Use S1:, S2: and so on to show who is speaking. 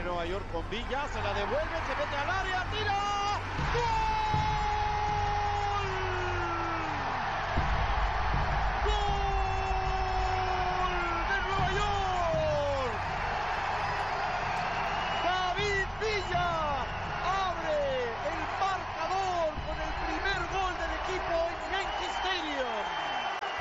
S1: Nueva York con Villa, se la devuelve, se mete al área, tira. ¡Gol!